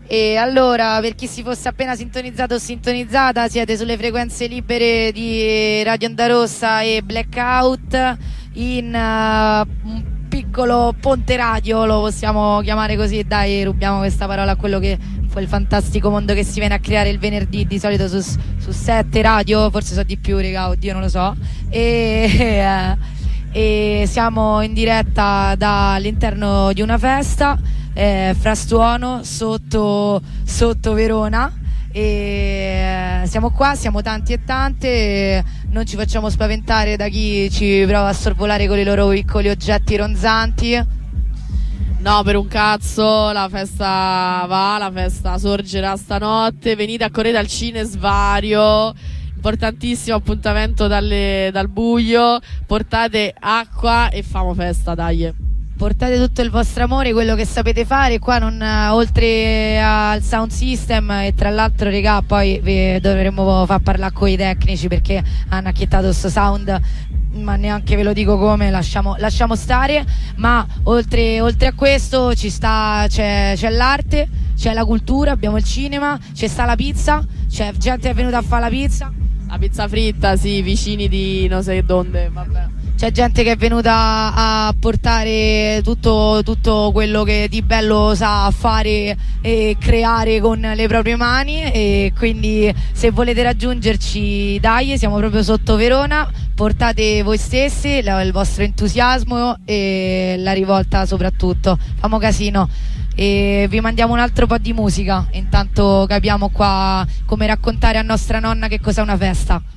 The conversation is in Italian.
E allora, per chi si fosse appena sintonizzato o sintonizzata, siete sulle frequenze libere di Radio Onda Rossa e Blackout in un piccolo ponte radio, lo possiamo chiamare così, dai, rubiamo questa parola a quello che quel fantastico mondo che si viene a creare il venerdì di solito su 7 radio, forse so di più, raga, oddio non lo so, e siamo in diretta dall'interno di una festa, frastuono sotto Verona, e siamo qua, siamo tanti e tante, non ci facciamo spaventare da chi ci prova a sorvolare con i loro piccoli oggetti ronzanti. No, per un cazzo, la festa sorgerà stanotte, venite a correre al Cinesvario, importantissimo appuntamento dal buio, portate acqua e famo festa, dai. Portate tutto il vostro amore, quello che sapete fare qua, non, oltre al sound system, e tra l'altro regà poi vi dovremmo far parlare con i tecnici perché hanno acchittato sto sound, ma neanche ve lo dico come, lasciamo stare, ma oltre a questo c'è l'arte, c'è la cultura, abbiamo il cinema, c'è sta la pizza, c'è gente che è venuta a fare la pizza fritta, sì, vicini di non so dove, vabbè. C'è gente che è venuta a portare tutto quello che di bello sa fare e creare con le proprie mani, e quindi se volete raggiungerci, dai, siamo proprio sotto Verona, portate voi stessi, il vostro entusiasmo e la rivolta soprattutto, famo casino. E vi mandiamo un altro po' di musica, intanto capiamo qua come raccontare a nostra nonna che cos'è una festa.